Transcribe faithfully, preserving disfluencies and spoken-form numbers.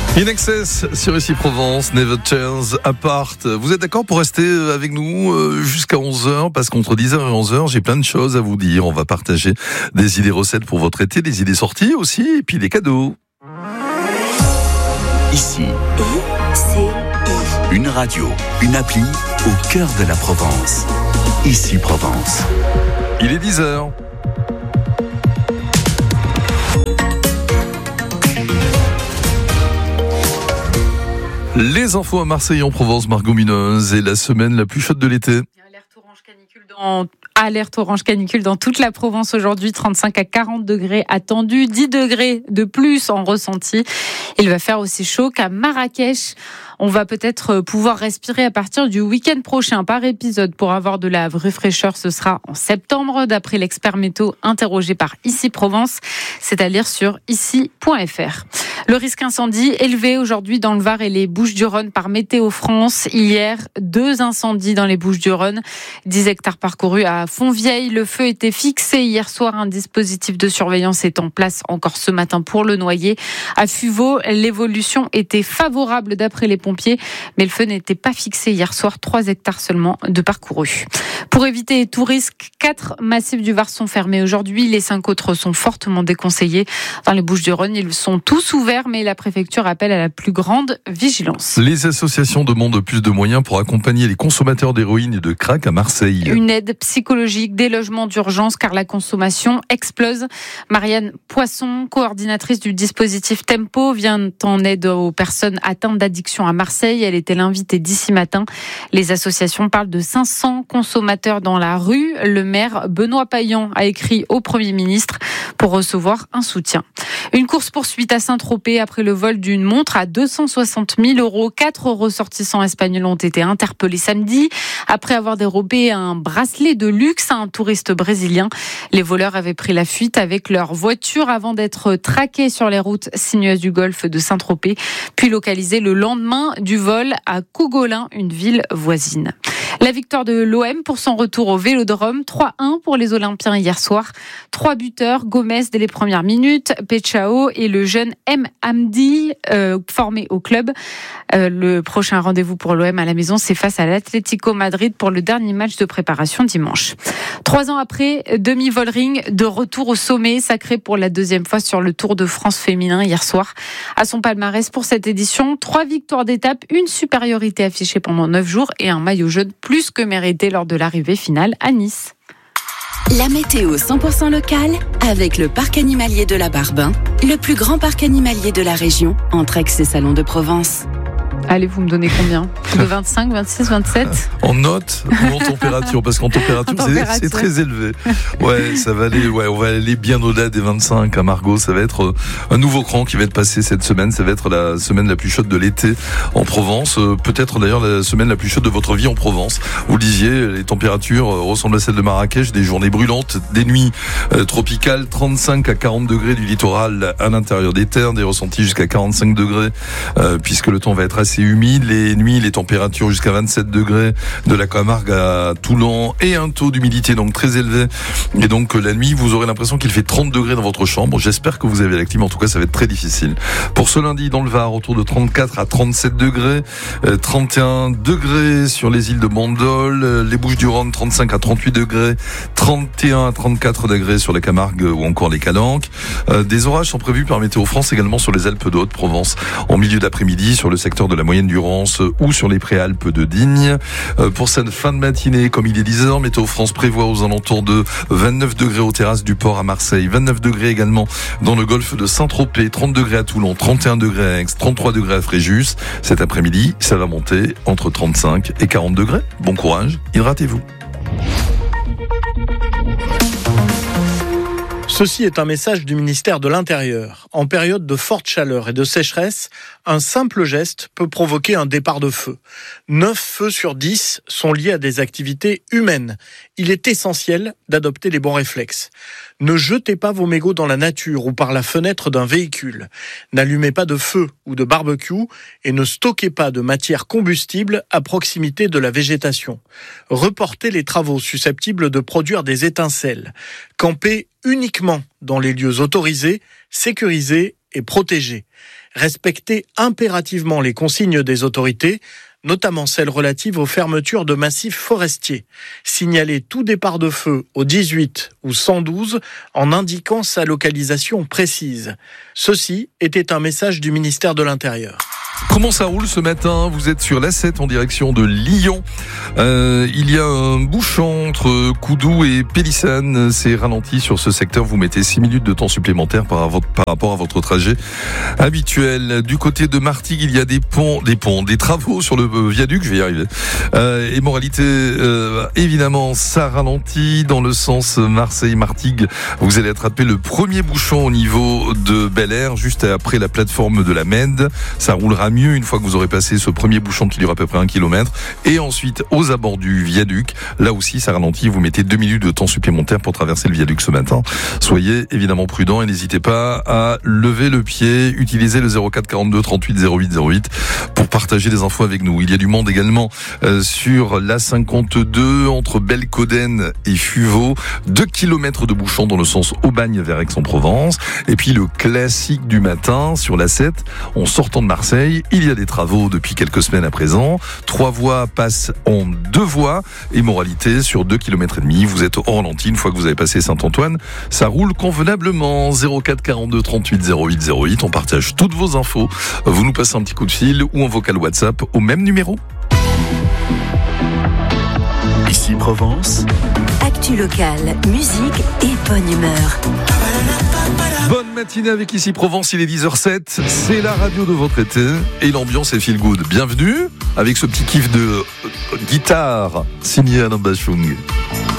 In Excess sur Ici Provence, Never Tears Apart. Vous êtes d'accord pour rester avec nous jusqu'à onze heures? Parce qu'entre dix heures et onze heures, j'ai plein de choses à vous dire. On va partager des idées recettes pour votre été, des idées sorties aussi, et puis des cadeaux. Ici, une radio, une appli au cœur de la Provence. Ici Provence. Il est dix heures. Les infos à Marseille en Provence, Margot Mineuse, et la semaine la plus chaude de l'été. Alerte orange canicule dans, alerte orange canicule dans toute la Provence aujourd'hui, trente-cinq à quarante degrés attendus, dix degrés de plus en ressenti. Il va faire aussi chaud qu'à Marrakech. On va peut-être pouvoir respirer à partir du week-end prochain par épisode. Pour avoir de la vraie fraîcheur, ce sera en septembre, d'après l'expert météo interrogé par Ici Provence, c'est à lire sur ici point f r. Le risque incendie élevé aujourd'hui dans le Var et les Bouches-du-Rhône par Météo France. Hier, deux incendies dans les Bouches-du-Rhône, dix hectares parcourus à Fontvieille. Le feu était fixé hier soir. Un dispositif de surveillance est en place encore ce matin pour le noyer. À Fuveau, l'évolution était favorable d'après les pompiers, mais le feu n'était pas fixé hier soir. trois hectares seulement de parcourus. Pour éviter tout risque, quatre massifs du Var sont fermés aujourd'hui. Les cinq autres sont fortement déconseillés. Dans les Bouches-du-Rhône, ils sont tous ouverts, mais la préfecture appelle à la plus grande vigilance. Les associations demandent plus de moyens pour accompagner les consommateurs d'héroïne et de crack à Marseille. Une aide psychologique, des logements d'urgence, car la consommation explose. Marianne Poisson, coordinatrice du dispositif Tempo, vient en aide aux personnes atteintes d'addiction à Marseille. Elle était l'invitée d'ici matin. Les associations parlent de cinq cents consommateurs dans la rue. Le maire Benoît Payan a écrit au Premier ministre pour recevoir un soutien. Une course-poursuite à Saint-Tropez après le vol d'une montre à deux cent soixante mille euros. Quatre ressortissants espagnols ont été interpellés samedi après avoir dérobé un bracelet de luxe à un touriste brésilien. Les voleurs avaient pris la fuite avec leur voiture avant d'être traqués sur les routes sinueuses du golfe de Saint-Tropez, puis localisés le lendemain du vol à Cougolin, une ville voisine. La victoire de l'O M pour son retour au Vélodrome, trois un pour les Olympiens hier soir. Trois buteurs, Gomez dès les premières minutes, Pechao et le jeune M. Hamdi, euh, formé au club. Euh, le prochain rendez-vous pour l'O M à la maison, c'est face à l'Atlético Madrid pour le dernier match de préparation dimanche. Trois ans après, Demi Vollering de retour au sommet, sacré pour la deuxième fois sur le Tour de France féminin hier soir. À son palmarès pour cette édition, trois victoires d'étape, une supériorité affichée pendant neuf jours et un maillot jaune plus que mérité lors de l'arrivée finale à Nice. La météo cent pour cent locale avec le parc animalier de la Barbin, le plus grand parc animalier de la région, entre Aix et Salon de Provence. Allez, vous me donnez combien? De vingt-cinq, vingt-six, vingt-sept? En note ou en température? Parce qu'en température, en température. C'est, c'est très élevé. Ouais, ça va aller, ouais, on va aller bien au-delà des vingt-cinq à Margot. Ça va être un nouveau cran qui va être passé cette semaine. Ça va être la semaine la plus chaude de l'été en Provence. Peut-être d'ailleurs la semaine la plus chaude de votre vie en Provence. Vous le disiez, les températures ressemblent à celles de Marrakech. Des journées brûlantes, des nuits euh, tropicales, trente-cinq à quarante degrés du littoral à l'intérieur des terres, des ressentis jusqu'à quarante-cinq degrés, euh, puisque le temps va être assez humide. Les nuits, les températures jusqu'à vingt-sept degrés de la Camargue à Toulon et un taux d'humidité donc très élevé. Et donc la nuit, vous aurez l'impression qu'il fait trente degrés dans votre chambre. J'espère que vous avez la clim. En tout cas, ça va être très difficile. Pour ce lundi, dans le Var, autour de trente-quatre à trente-sept degrés, euh, trente et un degrés sur les îles de Bandol, euh, les Bouches-du-Rhône, trente-cinq à trente-huit degrés, trente et un à trente-quatre degrés sur la Camargue ou encore les Calanques. Euh, des orages sont prévus par Météo France également sur les Alpes de Haute-Provence en milieu d'après-midi sur le secteur de la moyenne du Rance ou sur les préalpes de Digne. Euh, pour cette fin de matinée, comme il est dix heures, Météo France prévoit aux alentours de vingt-neuf degrés aux terrasses du port à Marseille, vingt-neuf degrés également dans le golfe de Saint-Tropez, trente degrés à Toulon, trente et un degrés à Aix, trente-trois degrés à Fréjus. Cet après-midi, ça va monter entre trente-cinq et quarante degrés. Bon courage, hydratez-vous. Ceci est un message du ministère de l'Intérieur. En période de forte chaleur et de sécheresse, un simple geste peut provoquer un départ de feu. neuf feux sur dix sont liés à des activités humaines. Il est essentiel d'adopter les bons réflexes. Ne jetez pas vos mégots dans la nature ou par la fenêtre d'un véhicule. N'allumez pas de feu ou de barbecue et ne stockez pas de matière combustible à proximité de la végétation. Reportez les travaux susceptibles de produire des étincelles. Campez uniquement dans les lieux autorisés, sécurisés et protéger. Respecter impérativement les consignes des autorités, notamment celles relatives aux fermetures de massifs forestiers. Signaler tout départ de feu au dix-huit ou cent douze en indiquant sa localisation précise. Ceci était un message du ministère de l'Intérieur. Comment ça roule ce matin ? Vous êtes sur l'A sept en direction de Lyon. Euh, il y a un bouchon entre Coudou et Pélissane. C'est ralenti sur ce secteur. Vous mettez six minutes de temps supplémentaire par, votre, par rapport à votre trajet habituel. Du côté de Martigues, il y a des ponts, des ponts, des travaux sur le viaduc. Je vais y arriver. Euh, et moralité, euh, évidemment, ça ralentit dans le sens Marseille-Martigues. Vous allez attraper le premier bouchon au niveau de Bel Air, juste après la plateforme de la Mède. Ça roulera mieux une fois que vous aurez passé ce premier bouchon qui dure à peu près un kilomètre. Et ensuite, aux abords du viaduc, là aussi, ça ralentit. Vous mettez deux minutes de temps supplémentaire pour traverser le viaduc ce matin. Soyez évidemment prudents et n'hésitez pas à lever le pied. Utilisez le zéro quatre quarante-deux trente-huit zéro huit zéro huit pour partager des infos avec nous. Il y a du monde également euh, sur l'A cinquante-deux entre Belcoden et Fuveau. Deux kilomètres de bouchon dans le sens Aubagne vers Aix-en-Provence. Et puis le classique du matin sur l'A sept, en sortant de Marseille, il y a des travaux depuis quelques semaines à présent. Trois voies passent en deux voies. Et moralité, sur deux kilomètres et demi, vous êtes au ralenti une fois que vous avez passé Saint-Antoine. Ça roule convenablement. zéro quatre quarante-deux trente-huit zéro huit zéro huit. On partage toutes vos infos. Vous nous passez un petit coup de fil ou en vocal WhatsApp au même numéro. Ici Provence. Actu locale, musique et bonne humeur. Bonne matinée avec Ici Provence, il est dix heures zéro sept, c'est la radio de votre été et l'ambiance est feel good. Bienvenue avec ce petit kiff de guitare signé Alain Bachung.